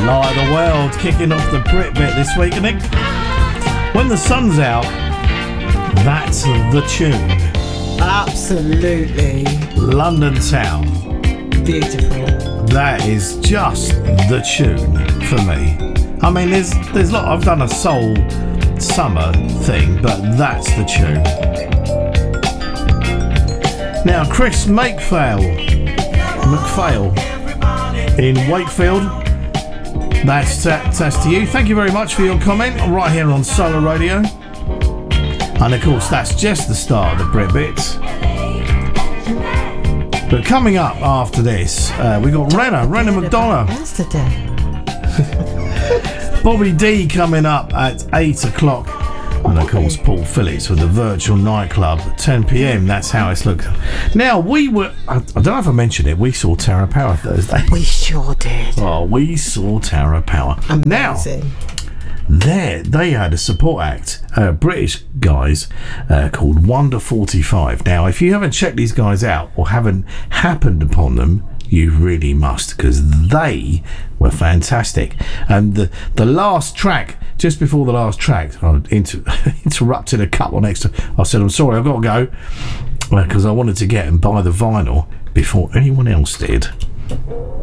Like the World kicking off the Brit bit this week, isn't it? When the sun's out, that's the tune. Absolutely. London Town. Beautiful. That is just the tune for me. I mean, there's lot. I've done a soul summer thing, but that's the tune. Now, Chris McPhail in Wakefield. That's to you. Thank you very much for your comment right here on Solar Radio. And of course, that's just the start of the Brit Bits. But coming up after this, we got Renna McDonough. Bobby D coming up at 8 o'clock. And of course, Paul Phillips with the Virtual Nightclub at 10 p.m. That's how it's looking. Now, I don't know if I mentioned it, we saw Tara Power Thursday. We sure did. Oh, we saw Tara Power. Amazing. Now, they had a support act, British guys called Wonder 45. Now, if you haven't checked these guys out or haven't happened upon them, you really must, because they were fantastic. And the last track, just before the last track, I interrupted a couple next to. I said, I'm sorry, I've got to go, because I wanted to get and buy the vinyl before anyone else did.